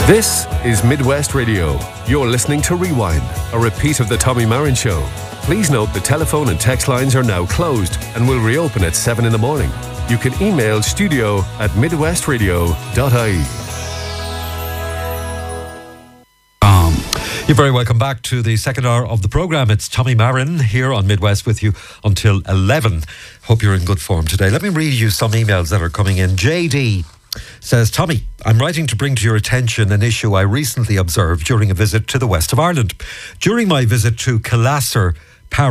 This is Midwest Radio. You're listening to Rewind, a repeat of the Tommy Marin Show. Please note the telephone and text lines are now closed and will reopen at 7 in the morning. You can email studio@midwestradio.ie. You're very welcome back to the second hour of the programme. It's Tommy Marin here on Midwest with you until 11. Hope you're in good form today. Let me read you some emails that are coming in. JD says, Tommy, I'm writing to bring to your attention an issue I recently observed during a visit to the west of Ireland. During my visit to Killasser